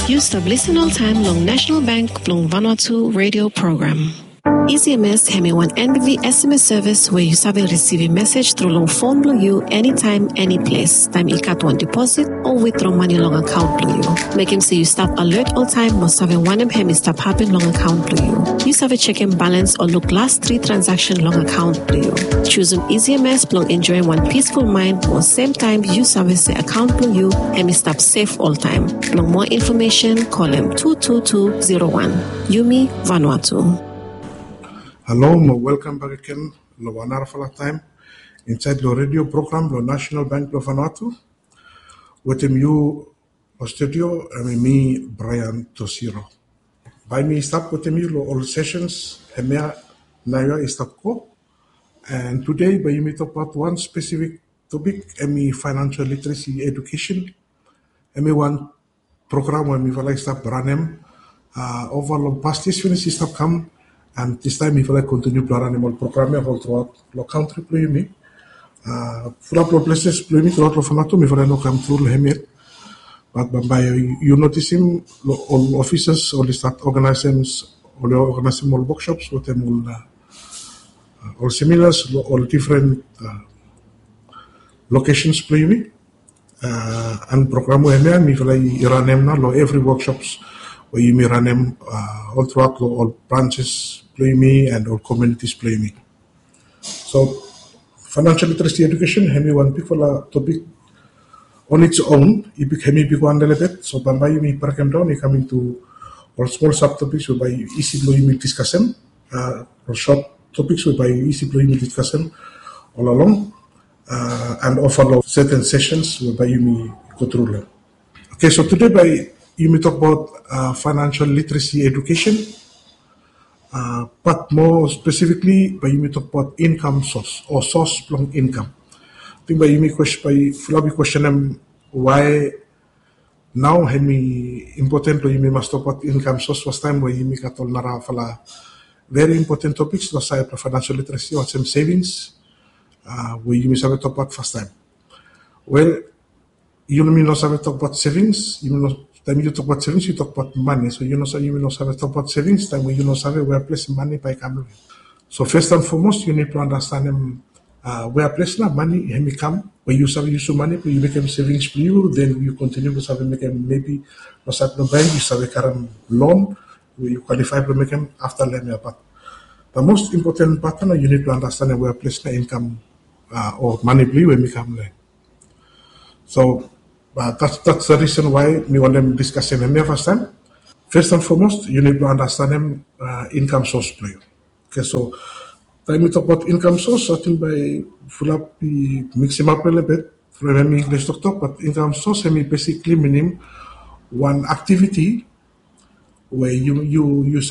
You stop listen all time long National Bank long Vanuatu radio program. EasyMS have one NBV SMS service where you save receive a message through long phone below you anytime, any place. Time you cut one deposit or withdraw money long account below you. Make him say you stop alert all time must have one of him stop happen long account below you. You save a check and balance or look last 3 transaction long account below you. Choose an EasyMS long enjoying one peaceful mind or same time you service the account below you and stop safe all time. Long more information call him 22201. Yumi Vanuatu. Hello, welcome back again. Lo wanar fala time inside the radio program, the National Bank of Vanuatu. With you, studio, and me, Brian Tosiro. By me, stop with you all sessions. Hemia Naya is ko. And today, by me talk about one specific topic, me financial literacy education. Me one program when me fala stop ranem. Over the past years, when stop come. And this time, if I continue to run animal program all throughout the country, play me. Full of places, play me throughout the Vanuatu, if I no come through Hemir. But by you notice him, all officers, all the start organizations, all workshops, with them all seminars, all different locations, play me. And program Hemir, if I run them now, every workshops where you may run them all throughout all branches. Play me and all communities play me. So, financial literacy education, hemi one big topic on its own. It became big one little bit. So, by you me break them down, you come into all small subtopics whereby easy blow you discuss them, or short topics whereby easy blow you discuss them all along, and offer certain sessions whereby you may go through them. Okay, so today you may talk about financial literacy education. But more specifically, by you may talk about income source or source from income. I think by you may question them why now hemi important or you may must talk about income source first time where you may got all nara fala very important topics to side of financial literacy or some savings where you may talk about first time. Well, you may not talk about savings, you may not. Time you talk about savings, you talk about money. So you may not talk about savings. Time you know where place money by come. So first and foremost, you need to understand where place na money hemi come. When you use money, you become savings for you. Then you continue to make maybe no bank. You save current loan. You qualify to make them after lending. But the most important part you need to understand where place na income or money when we come. So. That's the reason why we want them discussing them first time. First and foremost, you need to understand them income source play. Okay, so time we talk about income source, I think by full up mix them up a little bit. From English talk, but income source basically meaning one activity where you use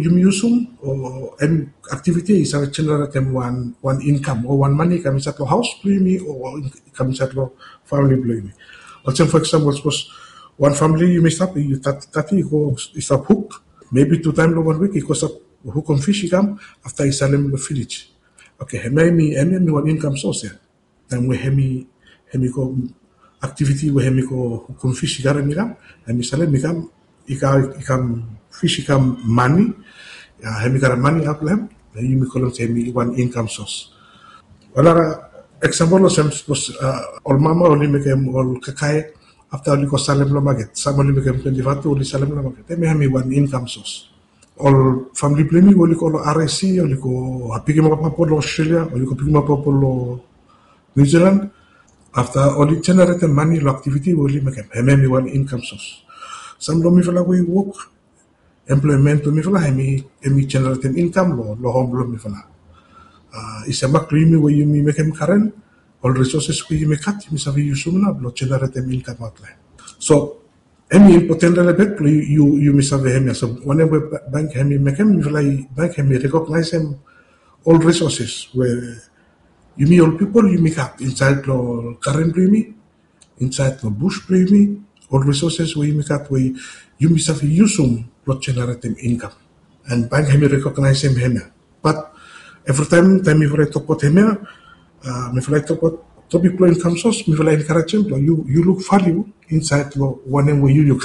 or any activity is generate them one income or one money comes at the house play me or comes at the family play me. Let's say, for example, suppose one family you may stop, you go stop hook, maybe 2 times in 1 week, you go stop hook on fish, you come after you sell them the village. Okay, me one income source here. Then we hemi go activity we hemi go hook on fish, you got me come, and you sell them, you come fish, you come money, hemi got money up them, then you may call them hemi one income source. Well, example was all mama only make all kakai after only ko salem la market. Some only make 25 only salem la market. They may have one income source. All family play me only ko RSC only ko happy mo pa Australia only ko pigma pa New Zealand. After only generate money lo activity only make me one income source. Some lo mi fala we work employment lo mi fala me generate income lo home lo mi fala. Is a macrimi where you may make him current, all resources where you may cut, you may have use not generate them income outline. So, any important element, you may have him. So, whenever bank him make him, bank him recognize him all resources where you may all people you may cut inside the current primi, inside the bush primi, all resources where you may cut where you may have use not generate them income. And bank him recognize him here. But every time we talk about him, we talk about topic income source, we encourage him. You look value inside the one where you cut.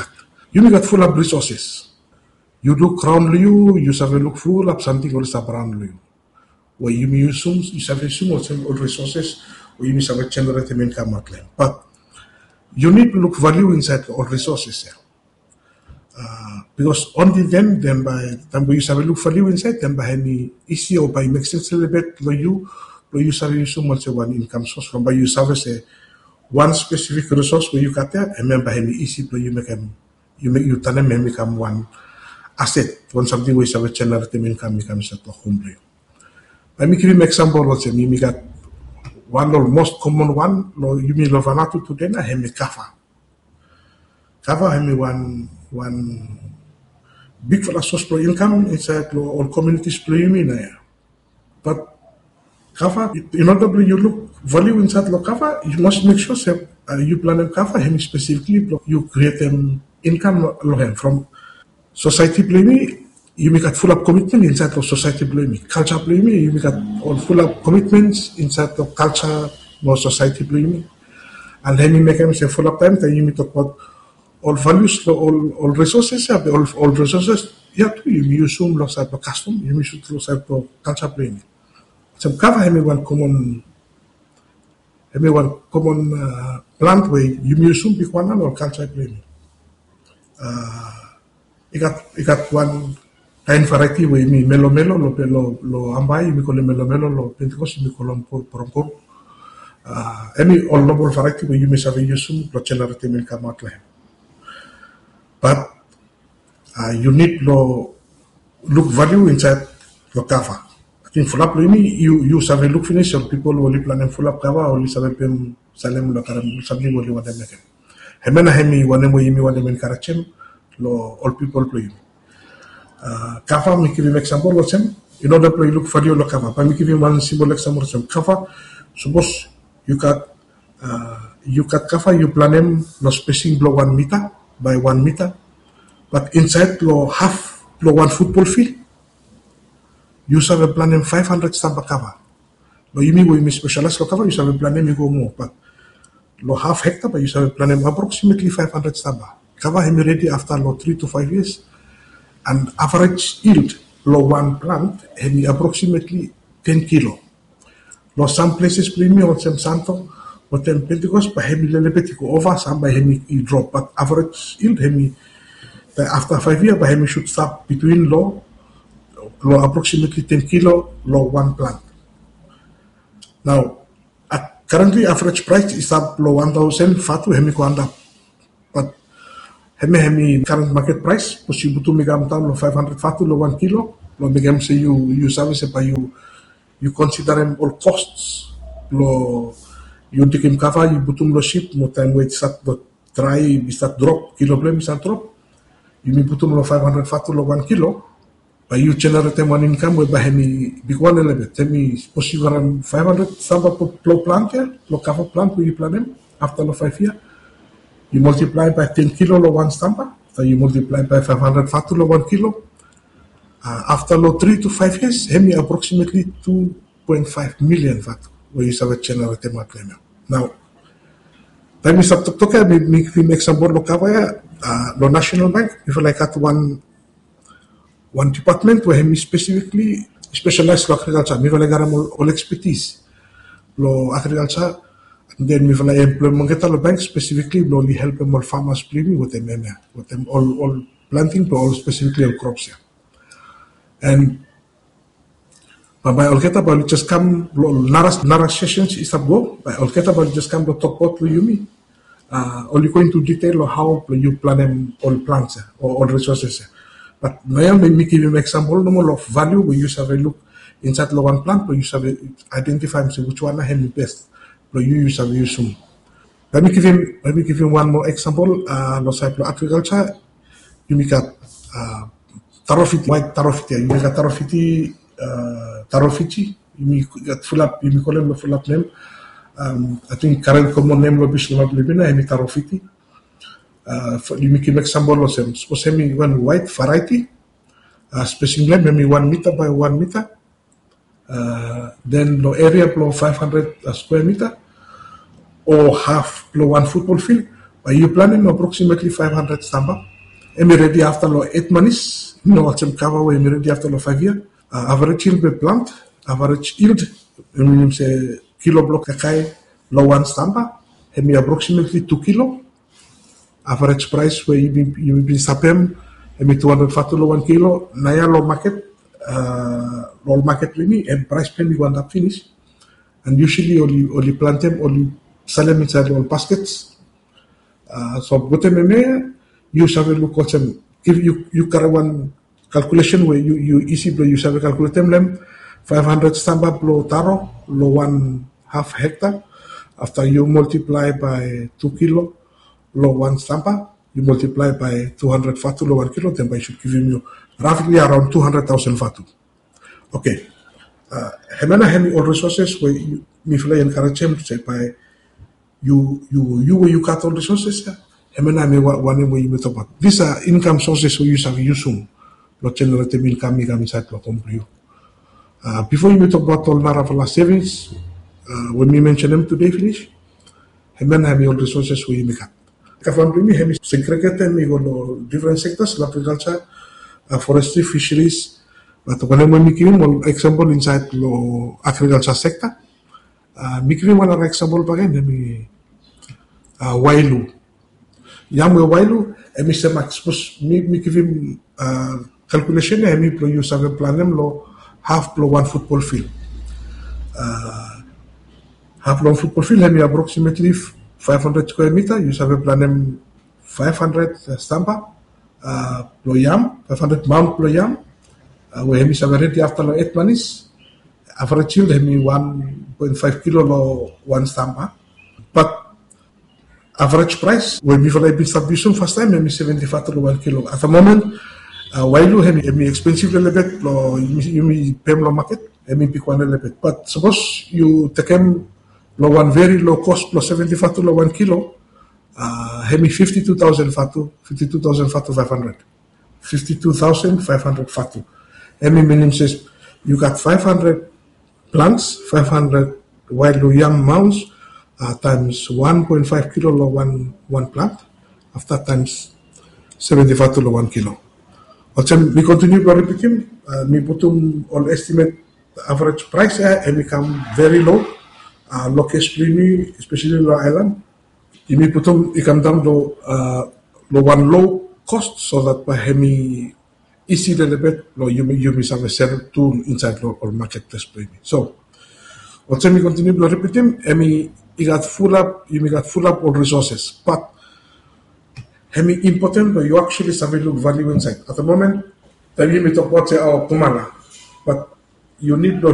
You may got full of resources. You look around you, you have a look full of something else around you. Where you may use you have all resources, where you may have a generate income outlet. But you need to look value inside all resources. Because only then by the time you have a look value inside, then by any issue or by make sense a little bit, you have use one income source from by you have one specific resource where you got there, and then by any issue you make you turn them and become one asset, one something where you have a generate income becomes a home. Let me give you an example. Let's say you got one or most common one, you mean Vanuatu today, na hemi kafa. Kafa hemi one big for source for income inside all communities play you mean. But kafa, in order to you look value inside lo kafa, you must make sure you plan them kafa hemi specifically you create them income from society play me. You make it full of commitment inside of society play me. Culture play me, you make it all full of commitments inside of culture or society play me. And then you make them say full of time, then you talk about all values, all resources, all resources, yeah, too, you use some loss of custom, you use loss of culture play me. So cover him one common plant way, you use some big one or culture play me. You got one kind variety way mi melo lo ambai mi kole melo lo pentecost mi kolom por any all noble variety way you may have usum lo generate min kamat lah. But you need lo look value inside lo cover. I think full up you have a look finish or people will plan full up cover or you have pem salem lo karam something will want them make. Hemena hemi one way mi one men karachem lo all people play. Kafa, me give you an example. What's him? In order to look for you, look kafa. But me give you one simple example. What's him? Kafa. Suppose you cut kafa. You plan him no spacing below 1 meter by 1 meter, but inside below half below 1 football field. You have a plan him 500 stampa kafa. No, you mean we specialize lo kafa. You have a plan him you go more, but lo half hectare. But you have a plan him approximately 500 stampa. Kafa him ready after lo 3 to 5 years. And average yield, lo one plant, heavy approximately 10 kilo. Lo some places premium on some santo, but then Pentecost, by heavy lelebetico over, some by heavy drop, but average yield, heavy, after 5 years, by heavy should start between lo approximately 10 kilo, lo one plant. Now, currently average price is up lo 1,000, fatu heavy go up. But hemi current market price, pos you butuh megam tam lo 500 fatu lo 1 kilo, lo megam say you service pa you consider them all costs, lo you dikim cover, you butum lo ship, mo time wait start lo try, start drop, kilo blame start drop, you mi butum lo 500 fatu lo 1 kilo, but you generate one income where by hemi big one element, hemi pos you garam 500 samba lo plant here, lo cover plant where you plan them after lo 5 years. You multiply by 10 kilo lo one stampa, so you multiply by 500 fatu lo 1 kilo. After lo 3 to 5 years, hemi approximately 2.5 million fatu, where you have a generate my premium. Now, time is up to talk, we make some board lo kawaya, lo National Bank, if like at one department where hemi specifically specialized lo agriculture, mi like all expertise, lo agriculture. Then we will employ the bank specifically only help them all farmers planting with them all planting but all specifically all crops here. And by all get about just come naras sessions is up go by all get about just come to talk about you me. Only going to detail how you plan them all plants or all resources. But now let me give you an example no of value where you have a look inside the one plant where you have identify which one I have best. You use some. Let me give you one more example. No side of agriculture, you make a tarofiti, white tarofiti. You make a tarofiti. You make full up. You call them full up name. I think current common name lo bish lo mabibina. You make tarofiti. You make an example of them. Suppose me one white variety. Spacing length maybe 1 meter by 1 meter. Then the area below 500 square meter or half below 1 football field. But you planning approximately 500 stampa. Emi ready after lo 8 months, no acham cover we emi ready after lo 5 year. Average yield per plant, average yield, emi say kilo block kakai lo 1 stampa, emi approximately 2 kilo. Average price where you be sapem, emi 240 lo 1 kilo, naya lo market, lo market pleni, and price pleni one up finish. And usually only plant them, only sell them inside all baskets. So butememe, you have a look at them. If you carry one calculation where you easy blow, you have a calculate them 500 stamba blow taro, low 1/2 hectare. After you multiply by 2 kilo, low 1 stampa, you multiply by 200 fatu, low 1 kilo, then by should give you roughly around 200,000 fatu. Okay. Hemana hemi all resources where me fly encourage him to say by you cut all resources. Hemana me one way you talk about. These are income sources we use have usum. Lo generative income inside lo complu. Before you talk about all Naravala savings, when we mention them today finish, hemana hemi all resources we make up. Kafam me hemi segregated me go different sectors, agriculture, forestry, fisheries. But when we give example inside lo agriculture sector, we give one example again, we wailu. Yang we wailu, we say suppose we give him calculation, we use a plan lo half lo 1 football field. Half lo football field, we approximately 500 square meter. You have a plan 500 stampa lo yam, 500 mount lo yam. We have already after 8 months, average yield 1.5 kilo lo 1 stampa. But average price, when we have distribution first time, we 75 to 1 kilo. At the moment, while you have expensive a little bit, you pay lo market, you pick one a little bit. But suppose you take them lo one very low cost, lo 75 to 1 kilo, have 52,000 fatu, 500. 52,500 fatu. Minimum says you got 500 plants, 500 wild young mounds times 1.5 kilo or one plant. After times 75 to 1 kilo. Also, we continue to repeat him. We put all estimate the average price and become very low. Low cash premium, especially low island. We put it come down to one low cost so that by hemi easy a little bit, you may have a certain tool inside local marketplace premium. So, also we continue to repeat him, you got full up all resources, but important, but you actually have a look value inside. At the moment, we talk about our Pumana, but you need